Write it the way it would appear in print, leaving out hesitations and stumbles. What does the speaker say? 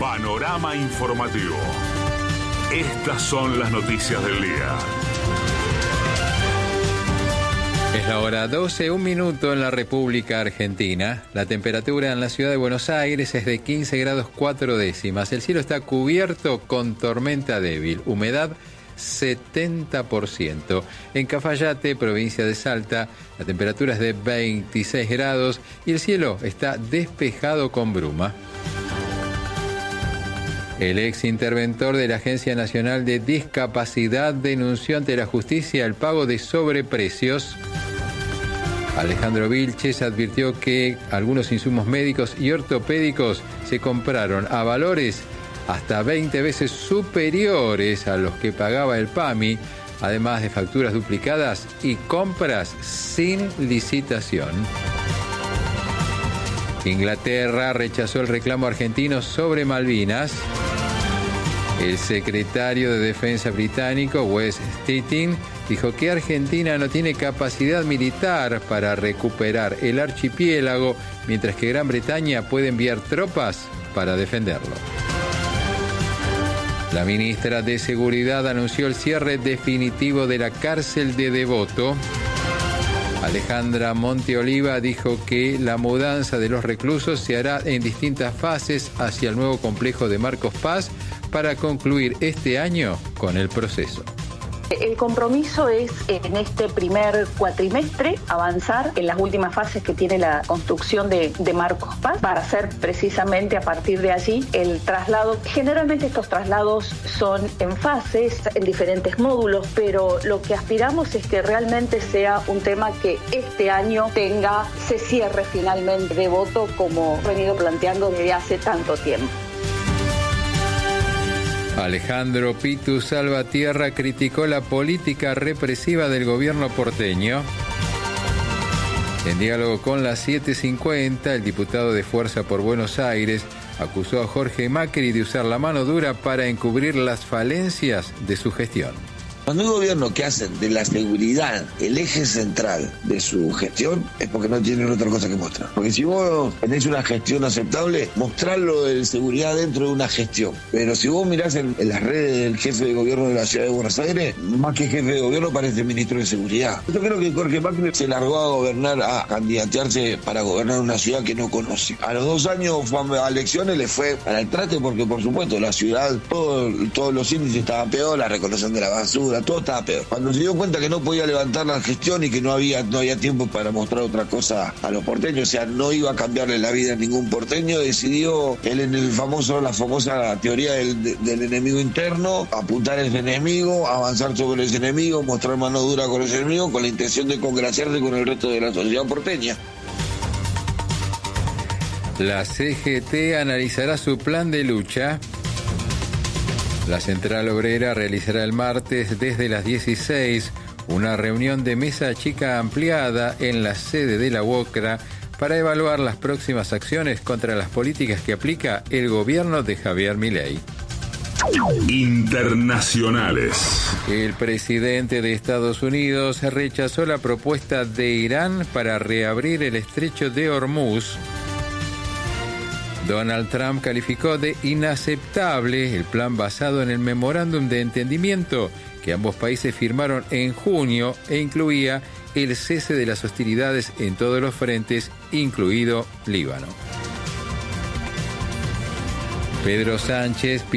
Panorama informativo. Estas son las noticias del día. Es la hora 12, 1 minuto en la República Argentina. La temperatura en la ciudad de Buenos Aires es de 15 grados 4 décimas. El cielo está cubierto con tormenta débil. Humedad 70%. En Cafayate, provincia de Salta, la temperatura es de 26 grados y el cielo está despejado con bruma. El ex interventor de la Agencia Nacional de Discapacidad denunció ante la justicia el pago de sobreprecios. Alejandro Vilches advirtió que algunos insumos médicos y ortopédicos se compraron a valores hasta 20 veces superiores a los que pagaba el PAMI, además de facturas duplicadas y compras sin licitación. Inglaterra rechazó el reclamo argentino sobre Malvinas. El secretario de Defensa británico, Wes Keating, dijo que Argentina no tiene capacidad militar para recuperar el archipiélago, mientras que Gran Bretaña puede enviar tropas para defenderlo. La ministra de Seguridad anunció el cierre definitivo de la cárcel de Devoto. Alejandra Monteoliva dijo que la mudanza de los reclusos se hará en distintas fases hacia el nuevo complejo de Marcos Paz para concluir este año con el proceso. El compromiso es, en este primer cuatrimestre, avanzar en las últimas fases que tiene la construcción de Marcos Paz para hacer precisamente a partir de allí el traslado. Generalmente estos traslados son en fases, en diferentes módulos, pero lo que aspiramos es que realmente sea un tema que este año se cierre finalmente Devoto como he venido planteando desde hace tanto tiempo. Alejandro Pitu Salvatierra criticó la política represiva del gobierno porteño. En diálogo con la 750, el diputado de Fuerza por Buenos Aires acusó a Jorge Macri de usar la mano dura para encubrir las falencias de su gestión. Cuando hay gobierno que hacen de la seguridad el eje central de su gestión, es porque no tienen otra cosa que mostrar. Porque si vos tenés una gestión aceptable, mostrarlo de seguridad dentro de una gestión. Pero si vos mirás en las redes del jefe de gobierno de la ciudad de Buenos Aires, más que jefe de gobierno parece ministro de seguridad. Yo creo que Jorge Macri se largó a gobernar, a candidatearse para gobernar una ciudad que no conoce. A los 2 años fue a elecciones, le fue para el traste porque, por supuesto, la ciudad, todos los índices estaban peor, la recolección de la basura, todo estaba peor. Cuando se dio cuenta que no podía levantar la gestión y que no había tiempo para mostrar otra cosa a los porteños, o sea, no iba a cambiarle la vida a ningún porteño, decidió él en la famosa teoría del enemigo interno, apuntar a ese enemigo, avanzar sobre ese enemigo, mostrar mano dura con ese enemigo, con la intención de congraciarse con el resto de la sociedad porteña. La CGT analizará su plan de lucha. La Central Obrera realizará el martes desde las 16 una reunión de mesa chica ampliada en la sede de la UOCRA para evaluar las próximas acciones contra las políticas que aplica el gobierno de Javier Milei. Internacionales. El presidente de Estados Unidos rechazó la propuesta de Irán para reabrir el estrecho de Hormuz. Donald Trump calificó de inaceptable el plan basado en el memorándum de entendimiento que ambos países firmaron en junio e incluía el cese de las hostilidades en todos los frentes, incluido Líbano. Pedro Sánchez